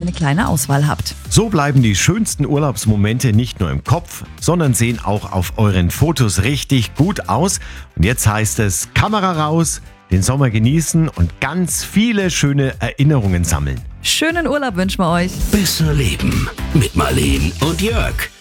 eine kleine Auswahl habt. So bleiben die schönsten Urlaubsmomente nicht nur im Kopf, sondern sehen auch auf euren Fotos richtig gut aus. Und jetzt heißt es Kamera raus, den Sommer genießen und ganz viele schöne Erinnerungen sammeln. Schönen Urlaub wünschen wir euch. Besser leben mit Marleen und Jörg.